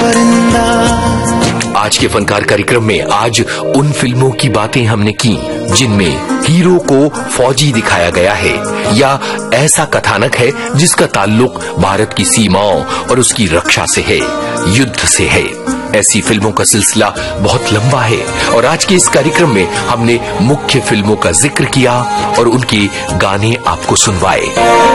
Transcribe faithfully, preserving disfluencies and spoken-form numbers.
परिंदा। आज के फनकार कार्यक्रम में आज उन फिल्मों की बातें हमने की जिनमें हीरो को फौजी दिखाया गया है या ऐसा कथानक है जिसका ताल्लुक भारत की सीमाओं और उसकी रक्षा से है, युद्ध से है। ऐसी फिल्मों का सिलसिला बहुत लंबा है और आज के इस कार्यक्रम में हमने मुख्य फिल्मों का जिक्र किया और उनके गाने आपको सुनवाए।